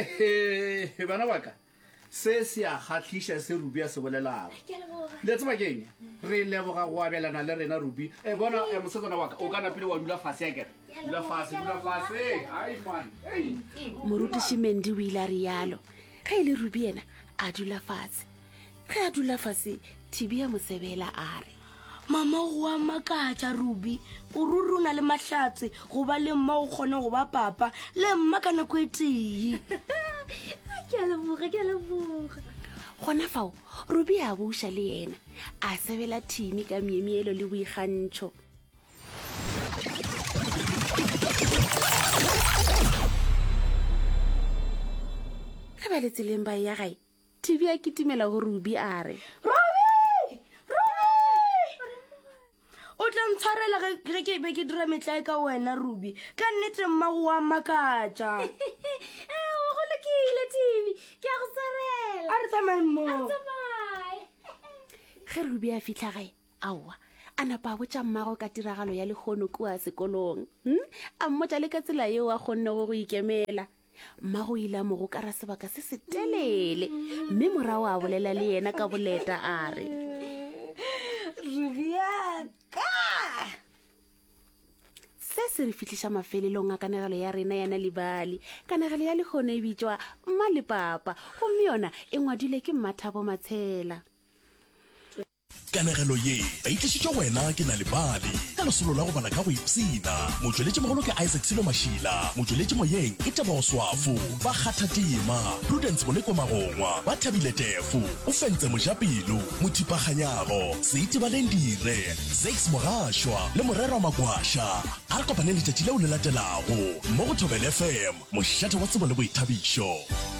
bana baka se se a khatlisha se Ruby a se bolelago le tseba keng re leboga go abelana le rena Ruby bona mosetsana wa ka o kana pele wa dula fase ya kere dula fase ai man moruti Mendi o ile a rialo ga ile Ruby ena a dula fase ga a dula fase Thibi ya Mosebela a re mama go a makatša Ruby o ruruna le mahlatse go ba le mma o kgone go ba papa le mma ka nako e tee ke a leboga gona fao Ruby a buša le yena a sebela Thimi ka miemielo le boikgantšho ge ba le tseleng ba ya gae Thibi a kitimela go Ruby a re o tla ntshwarela ge ke be ke dira metlae ka wena Ruby ka nnete mma go a makatša o go lekile Thibi ke a go sarela a re tsamaye mo ge Ruby a fitlha gae aowa a napa a botša mmago ka tiragalo ya lekgono kua sekolong a mmotša le ka tsela yeo a kgonne go ikemela mmago ile a mo go kara sebaka se se telele mme morago a bolela le yena ka boleta a re Ruby se se re fitlhiša mafelelong a kanegelo ya rena yana lebali kanegelo ya lekgono e bitšwa mma le papa gomme yona e ngwadilwe ke Mmathabo Matshela kanegelo ye ba itlišitšwa wena ke na lebali ka lesolo la go bala ka go ipsina motsweletši mogolo ke Isaac Silo Mashila motsweletši moyeng e Tebogo Swafo ba kgatha tema Prudence Moleko Magongwa ba Thabile Tefu o Fentse Mojapelo Mothipaganyabo Seiti Balendire Zex Mogashwa le Morero Magwasha a re kopane letšatši leo le latelago mo go Thobela FM mošate wa tsebo le boithabišo.